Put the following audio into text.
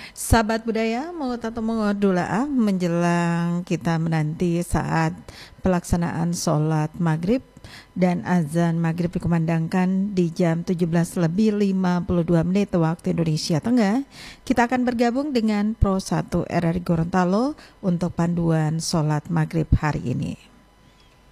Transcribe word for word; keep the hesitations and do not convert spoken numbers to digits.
Sahabat budaya, mau atau mau dulaah menjelang kita menanti saat pelaksanaan sholat maghrib dan azan maghrib dikumandangkan di jam tujuh belas lebih lima puluh dua menit waktu Indonesia Tengah. Kita akan bergabung dengan Pro satu R R I Gorontalo untuk panduan sholat maghrib hari ini.